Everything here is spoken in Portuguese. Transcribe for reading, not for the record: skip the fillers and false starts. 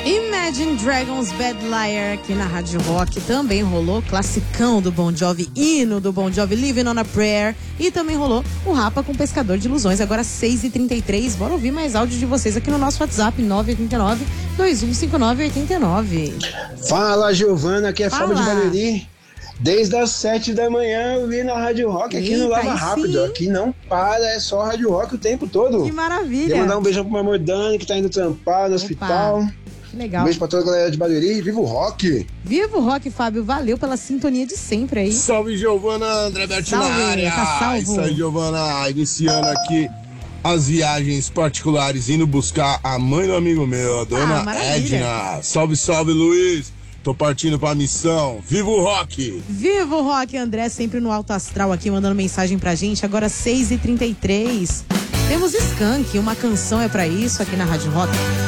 Imagine Dragons Bad Liar aqui na Rádio Rock. Também rolou classicão do Bon Jovi, hino do Bon Jovi, Living on a Prayer. E também rolou o Rapa com Pescador de Ilusões. Agora 6h33. Bora ouvir mais áudio de vocês aqui no nosso WhatsApp 989-2159-89. Fala, Giovana, aqui é Fábio de Barueri. Desde as 7 da manhã eu vi na Rádio Rock aqui. Eita, no Lava aí Rápido. sim. Aqui não para, é só Rádio Rock o tempo todo. Que maravilha. Queria mandar um beijão pro meu amor Dani, que tá indo trampar no hospital. Que legal. Um beijo pra toda a galera de Barueri. Viva o rock! Viva o rock, Fábio. Valeu pela sintonia de sempre aí. Salve, Giovana, André Berti na Salve, área. tá salvo. Isso aí, Giovana, iniciando aqui as viagens particulares, indo buscar a mãe do amigo meu, a dona maravilha. Edna. Salve, salve, Luiz. Tô partindo pra missão. Viva o rock! Viva o rock, André, sempre no alto astral aqui, mandando mensagem pra gente. Agora 6h33. Temos Skank, uma canção é pra isso aqui na Rádio Rock.